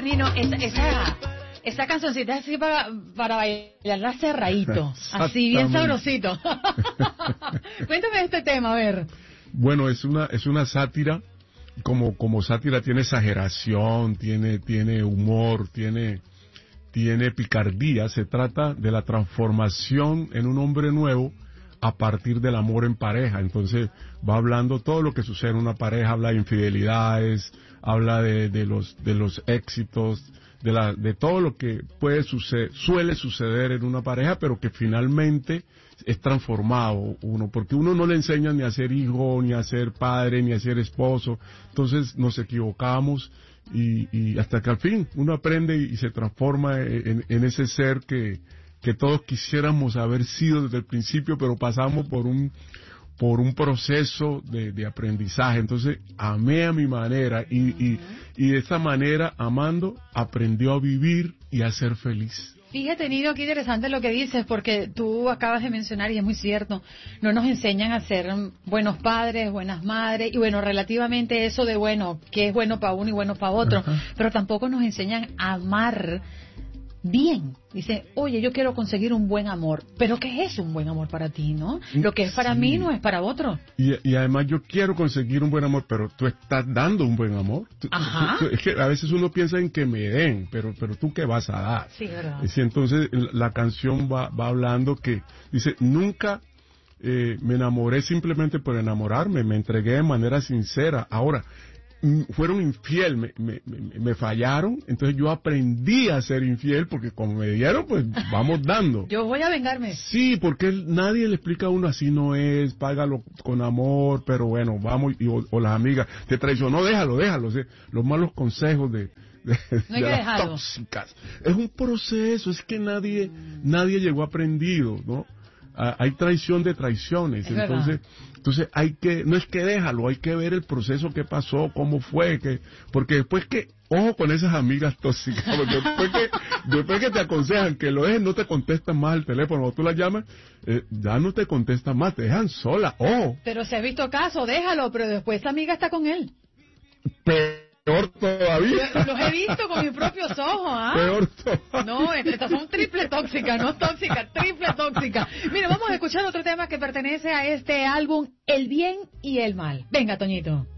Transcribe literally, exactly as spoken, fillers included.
Nino, esa, esa, esa cancioncita es así para, para bailarla cerradito, así bien sabrosito. Cuéntame de este tema, a ver. Bueno, es una es una sátira, como como sátira tiene exageración, tiene tiene humor, tiene tiene picardía. Se trata de la transformación en un hombre nuevo a partir del amor en pareja. Entonces va hablando todo lo que sucede en una pareja, habla de infidelidades, habla de, de los de los éxitos, de la de todo lo que puede suceder, suele suceder en una pareja, pero que finalmente es transformado uno, porque uno no le enseña ni a ser hijo, ni a ser padre, ni a ser esposo. Entonces nos equivocamos y, y hasta que al fin uno aprende y se transforma en, en ese ser que que todos quisiéramos haber sido desde el principio, pero pasamos por un por un proceso de, de aprendizaje. Entonces amé a mi manera y, y, y de esa manera, amando, aprendió a vivir y a ser feliz. Fíjate, Nino, qué interesante lo que dices, porque tú acabas de mencionar, y es muy cierto, no nos enseñan a ser buenos padres, buenas madres, y bueno, relativamente eso de bueno, que es bueno para uno y bueno para otro, ajá, pero tampoco nos enseñan a amar bien. Dice, oye, yo quiero conseguir un buen amor, pero ¿qué es un buen amor para ti, no? Lo que es para sí. mí no es para otro. Y, y además yo quiero conseguir un buen amor, pero tú estás dando un buen amor. Tú, Ajá. Tú, tú, es que a veces uno piensa en que me den, pero pero tú qué vas a dar. Sí, verdad. Y entonces la canción va, va hablando que dice, nunca eh, me enamoré simplemente por enamorarme, me entregué de manera sincera. Ahora, fueron infiel, me, me, me fallaron, entonces yo aprendí a ser infiel, porque como me dieron, pues vamos dando. Yo voy a vengarme. Sí, porque nadie le explica a uno, así no es, págalo con amor, pero bueno, vamos, y, o, o las amigas, te traicionó, déjalo, déjalo, ¿sí? Los malos consejos de, de, no hay de que las dejarlo. Tóxicas. Es un proceso, es que nadie, mm. nadie llegó aprendido, ¿no? Ah, hay traición de traiciones, es entonces verdad. entonces hay que, no es que déjalo, hay que ver el proceso que pasó, cómo fue, que porque después que, ojo con esas amigas tóxicas, porque después que, después que te aconsejan que lo dejes, no te contestan más el teléfono, cuando tú las llamas, eh, ya no te contestan más, te dejan sola, ojo. Pero si has visto caso, déjalo, pero después esa amiga está con él. Pero peor todavía. Los he visto con mis propios ojos, ¿ah? Peor todavía. No, estas son triple tóxicas, no tóxicas, triple tóxicas. Mira, vamos a escuchar otro tema que pertenece a este álbum, El Bien y el Mal. Venga, Toñito.